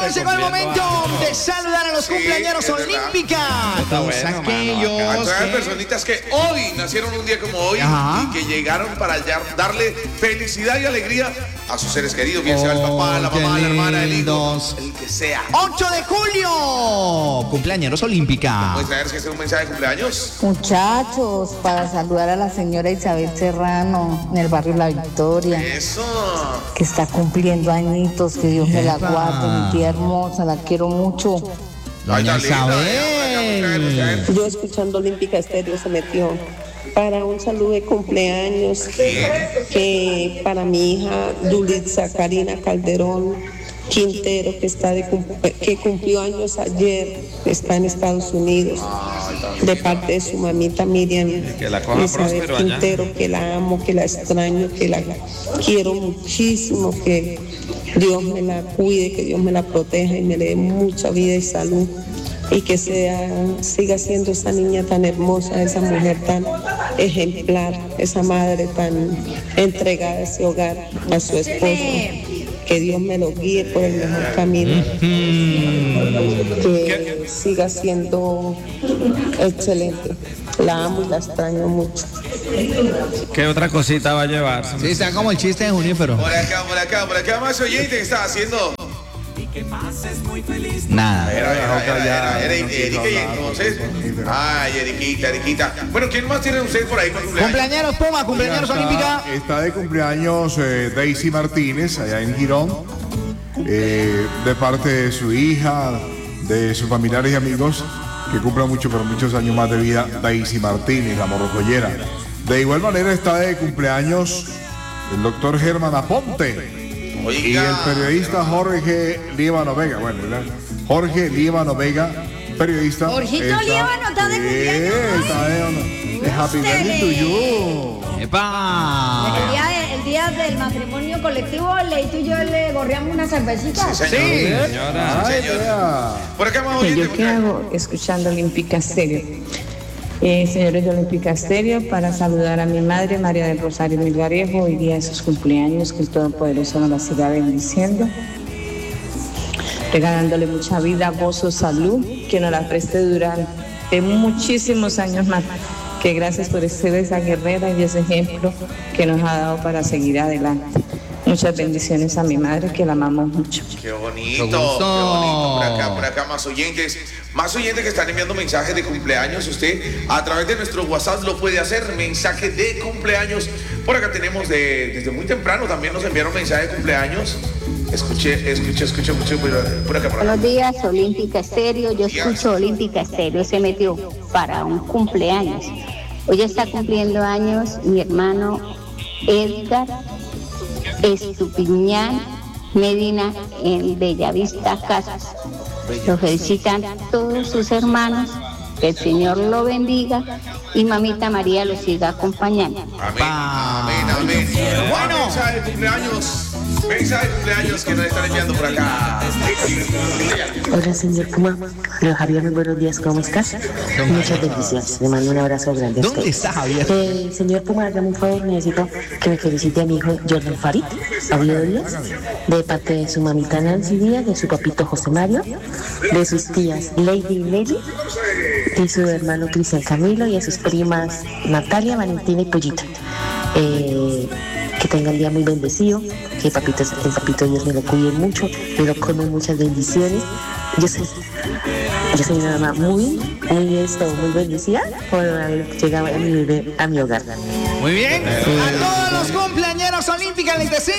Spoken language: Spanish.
Señores, llegó el momento de saludar a los cumpleañeros Olímpica. Todos aquellos a personitas que hoy nacieron un día como hoy y que llegaron para darle felicidad y alegría a sus seres queridos, bien sea el papá, la mamá, la hermana, el hijo, el que sea. 8 de julio, cumpleaños Olímpica. ¿Puedes traer que es un mensaje de cumpleaños? Muchachos, para saludar a la señora Isabel Serrano en el barrio La Victoria. Eso. Que está cumpliendo añitos, que Dios me la guarde, mi tía hermosa, la quiero mucho. Doña Isabel. Yo escuchando Olímpica Estéreo se metió para un saludo de cumpleaños que para mi hija Dulitza Karina Calderón Quintero, que cumplió años ayer, está en Estados Unidos, de parte de su mamita Miriam Isabel Quintero, que la amo, que la extraño, que la quiero muchísimo, que Dios me la cuide, que Dios me la proteja y me le dé mucha vida y salud, y que siga siendo esa niña tan hermosa, esa mujer tan ejemplar, esa madre tan entregada a ese hogar, a su esposo. Que Dios me lo guíe por el mejor camino, que siga siendo excelente. La amo y la extraño mucho. ¿Qué otra cosita va a llevar? Sí, está como el chiste de Junípero. Por acá, más oyente que está haciendo. Nada. Era Erika y entonces. Ay, Eriquita. Bueno, ¿quién más tiene usted por ahí con cumpleaños? Cumpleaños Puma, cumpleaños Olímpica. Está de cumpleaños Daisy Martínez, allá en Girón, de parte de su hija, de sus familiares y amigos, que cumplan muchos años más de vida, Daisy Martínez, la morrocollera. De igual manera está de cumpleaños el doctor Germán Aponte. Oiga. Y el periodista Jorge Líbano Vega, Jorge Líbano Vega, periodista. Jorgito Líbano está de cumpleaños. Happy birthday to you. ¡Epa! El día del matrimonio colectivo, Leito y yo le gorreamos una cervecita. Sí, señora. Sí, señor. Por acá más oyente. ¿Yo qué hago? Escuchando Olímpica Estéreo. Señores de Olímpica Estéreo, para saludar a mi madre, María del Rosario Milgarejo, hoy día de sus cumpleaños, que el Todopoderoso nos la siga bendiciendo, regalándole mucha vida, gozo, salud, que nos la preste durante muchísimos años más, que gracias por ser esa guerrera y ese ejemplo que nos ha dado para seguir adelante. Muchas bendiciones a mi madre, que la amamos mucho. Qué bonito. Por acá más oyentes que están enviando mensajes de cumpleaños. Usted a través de nuestro WhatsApp lo puede hacer, mensaje de cumpleaños. Por acá tenemos desde muy temprano también nos enviaron mensajes de cumpleaños. Escuche por acá. Buenos días, Olímpica Estéreo. Yo escucho Olímpica Estéreo. Se metió para un cumpleaños. Hoy está cumpliendo años mi hermano Edgar Estupiñán Medina en Bellavista, Casas. Lo felicitan todos sus hermanos, que el Señor lo bendiga y mamita María lo siga acompañando. Amén. Bueno, mensaje de cumpleaños que nos están enviando por acá. Hola, señor Puma. Hola, Javier, muy buenos días, ¿cómo estás? Muchas bendiciones. Le mando un abrazo grande. ¿Dónde está Javier? Señor Puma, hágame un favor, necesito que me felicite a mi hijo Jordan Farid, Oviedo Díaz, de parte de su mamita Nancy Díaz, de su papito José Mario, de sus tías Lady y Nelly, de su hermano Cristian Camilo y de sus primas Natalia, Valentina y Pollito. Que tenga el día muy bendecido, que el papito Dios me lo cuide mucho, me lo come muchas bendiciones. Yo soy una mamá muy bendecida por haber llegado a mi hogar. Muy bien. A todos los cumpleañeros Olímpica les decimos.